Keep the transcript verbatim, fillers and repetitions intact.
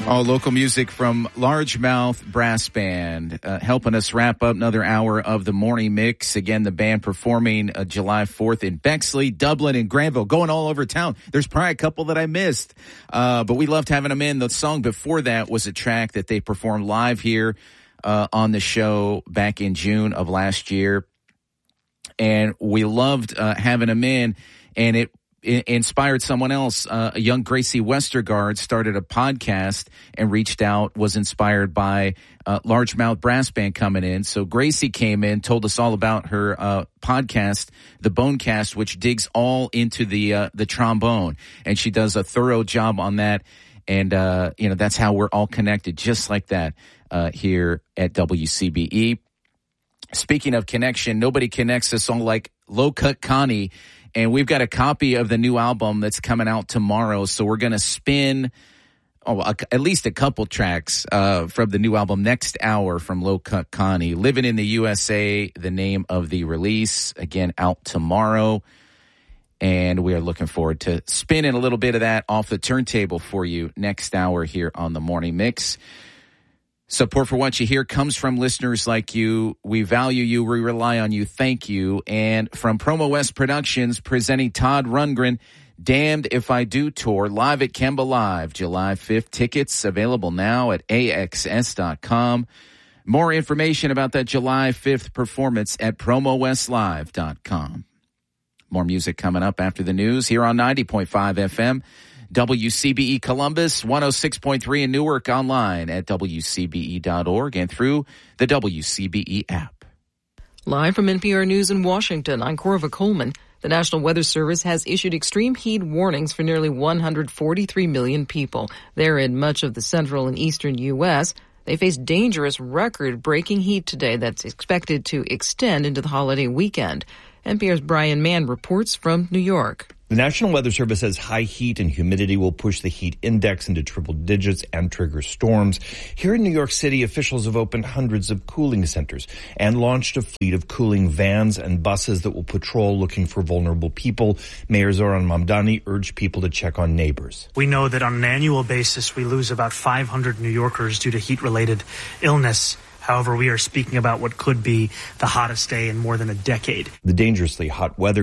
All local music from Largemouth Brass Band, uh, helping us wrap up another hour of the morning mix. Again, the band performing uh, July fourth in Bexley, Dublin, and Granville, going all over town. There's probably a couple that I missed, uh, but we loved having them in. The song before that was a track that they performed live here uh, on the show back in June of last year, and we loved uh, having them in, and it inspired someone else. Uh, a young Gracie Westergaard started a podcast and reached out, was inspired by uh, Largemouth Brass Band coming in. So Gracie came in, told us all about her uh, podcast, The Bonecast, which digs all into the uh, the trombone. And she does a thorough job on that. And, uh, you know, that's how we're all connected, just like that uh, here at W C B E. Speaking of connection, nobody connects us all like Low Cut Connie. And we've got a copy of the new album that's coming out tomorrow. So we're going to spin oh, a, at least a couple tracks uh, from the new album next hour from Low Cut Connie. Living in the U S A, the name of the release. Again, out tomorrow. And we are looking forward to spinning a little bit of that off the turntable for you next hour here on the Morning Mix. Support for what you hear comes from listeners like you. We value you. We rely on you. Thank you. And from Promo West Productions, presenting Todd Rundgren, Damned If I Do Tour, live at Kemba Live, July fifth. Tickets available now at A X S dot com. More information about that July fifth performance at Promo West Live dot com. More music coming up after the news here on ninety point five F M. W C B E Columbus, one oh six point three in Newark, online at W C B E dot org and through the W C B E app. Live from N P R News in Washington, I'm Corva Coleman. The National Weather Service has issued extreme heat warnings for nearly one hundred forty-three million people. They're in much of the central and eastern U S. They face dangerous record-breaking heat today that's expected to extend into the holiday weekend. N P R's Brian Mann reports from New York. The National Weather Service says high heat and humidity will push the heat index into triple digits and trigger storms. Here in New York City, officials have opened hundreds of cooling centers and launched a fleet of cooling vans and buses that will patrol looking for vulnerable people. Mayor Zoran Mamdani urged people to check on neighbors. We know that on an annual basis, we lose about five hundred New Yorkers due to heat-related illness. However, we are speaking about what could be the hottest day in more than a decade. The dangerously hot weather